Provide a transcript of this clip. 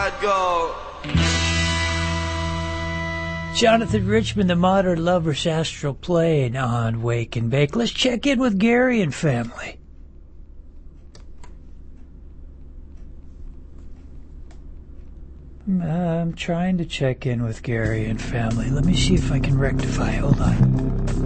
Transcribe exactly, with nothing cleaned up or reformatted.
I'd go. Jonathan Richman, the Modern Lovers Astral Plane on Wake and Bake. Let's check in with Gary and family. I'm trying to check in with Gary and family. Let me see if I can rectify. Hold on.